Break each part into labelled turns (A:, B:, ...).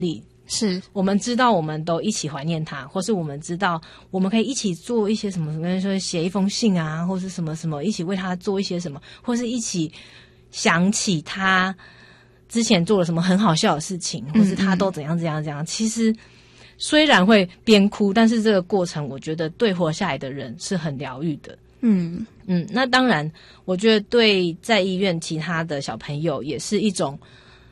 A: 力，
B: 是
A: 我们知道我们都一起怀念他，或是我们知道我们可以一起做一些什么，说写一封信啊，或是什么什么，一起为他做一些什么，或是一起想起他之前做了什么很好笑的事情，或是他都怎样怎样怎样。其实虽然会边哭，但是这个过程我觉得对活下来的人是很疗愈的。那当然我觉得对在医院其他的小朋友也是一种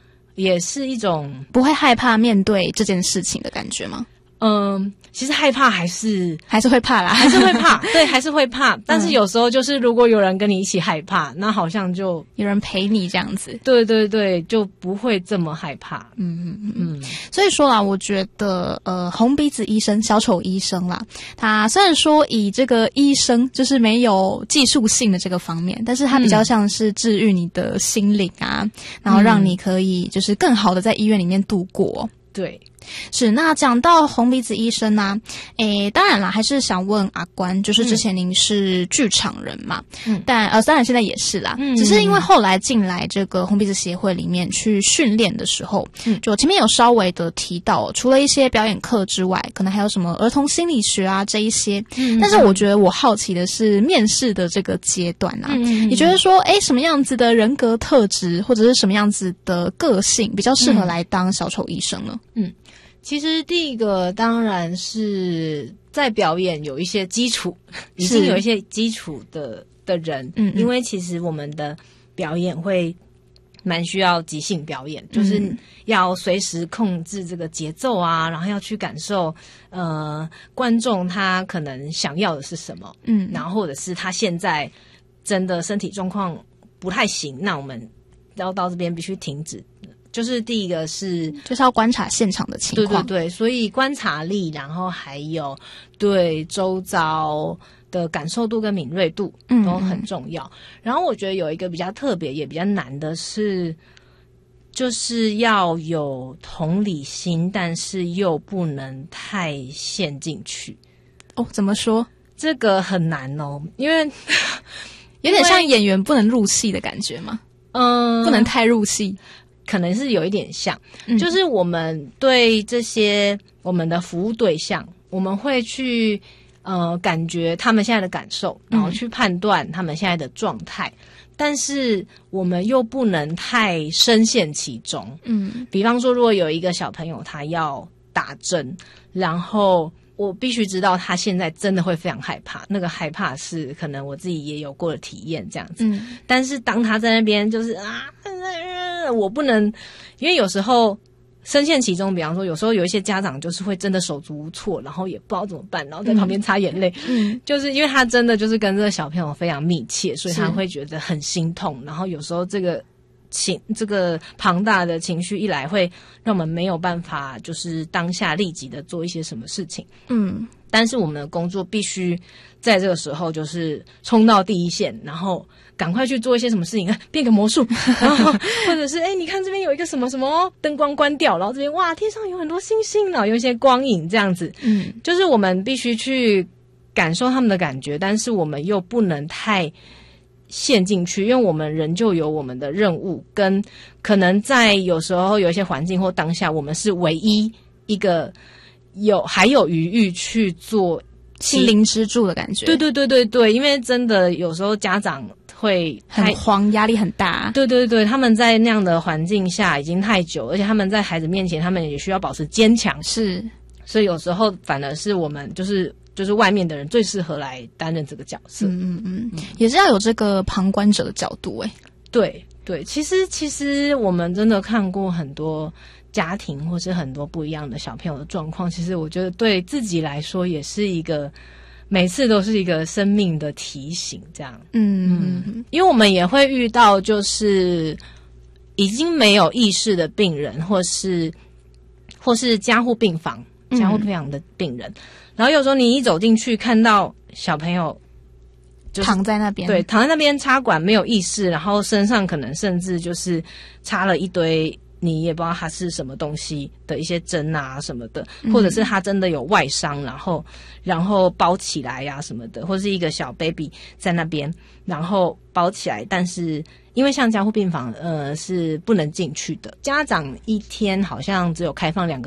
B: 不会害怕面对这件事情的感觉吗？
A: 其实害怕还是
B: 会怕啦，
A: 还是会怕，对，还是会怕。但是有时候就是如果有人跟你一起害怕，那好像就
B: 有人陪你这样子，
A: 对对对，就不会这么害怕。
B: 所以说啦，我觉得红鼻子医生、小丑医生啦，他虽然说以这个医生就是没有技术性的这个方面，但是他比较像是治愈你的心灵啊，然后让你可以就是更好的在医院里面度过。
A: 对。
B: 是，那讲到红鼻子医生啊，当然啦，还是想问阿关，就是之前您是剧场人嘛，但当然现在也是啦，只是因为后来进来这个红鼻子协会里面去训练的时候，就前面有稍微的提到，除了一些表演课之外，可能还有什么儿童心理学啊这一些，但是我觉得我好奇的是面试的这个阶段啊，你觉得说，什么样子的人格特质或者是什么样子的个性比较适合来当小丑医生呢？
A: 其实第一个当然是在表演有一些基础，已经有一些基础的人，因为其实我们的表演会蛮需要即兴表演，就是要随时控制这个节奏啊，然后要去感受观众他可能想要的是什么，然后或者是他现在真的身体状况不太行，那我们要到这边必须停止。就是第一个是
B: 就是要观察现场的情况，
A: 对对对，所以观察力，然后还有对周遭的感受度跟敏锐度都很重要。然后我觉得有一个比较特别也比较难的是，就是要有同理心，但是又不能太陷进去。
B: 怎么说？
A: 这个很难哦，因为
B: 有点像演员不能入戏的感觉吗？不能太入戏。
A: 可能是有一点像，就是我们对这些我们的服务对象，我们会去感觉他们现在的感受，然后去判断他们现在的状态，但是我们又不能太深陷其中。比方说如果有一个小朋友他要打针，然后我必须知道他现在真的会非常害怕，那个害怕是可能我自己也有过的体验这样子。但是当他在那边就是我不能，因为有时候深陷其中，比方说有时候有一些家长就是会真的手足无措，然后也不知道怎么办，然后在旁边擦眼泪。就是因为他真的就是跟这个小朋友非常密切，所以他会觉得很心痛，然后有时候这个庞大的情绪一来，会让我们没有办法就是当下立即的做一些什么事情。但是我们的工作必须在这个时候就是冲到第一线，然后赶快去做一些什么事情，变个魔术，然后或者是你看这边有一个什么什么灯光关掉，然后这边哇天上有很多星星，然后有一些光影这样子。就是我们必须去感受他们的感觉，但是我们又不能太陷进去，因为我们人就有我们的任务，跟可能在有时候有一些环境或当下，我们是唯一一个还有余裕去做
B: 心灵支柱的感觉。
A: 对对对对对，因为真的有时候家长会
B: 很慌，压力很大。
A: 对对对，他们在那样的环境下已经太久，而且他们在孩子面前他们也需要保持坚强。
B: 是，所
A: 以有时候反而是我们就是外面的人最适合来担任这个角色。
B: 也是要有这个旁观者的角度。
A: 对对，其实我们真的看过很多家庭或是很多不一样的小朋友的状况，其实我觉得对自己来说也是一个每次都是一个生命的提醒这样。因为我们也会遇到就是已经没有意识的病人，或是加护病房的病人，然后有时候你一走进去看到小朋友
B: 躺在那边，
A: 对，躺在那边插管没有意识，然后身上可能甚至就是插了一堆你也不知道它是什么东西的一些针啊什么的，或者是他真的有外伤，然后包起来呀什么的，或是一个小 baby 在那边然后包起来，但是因为像加护病房是不能进去的，家长一天好像只有开放2个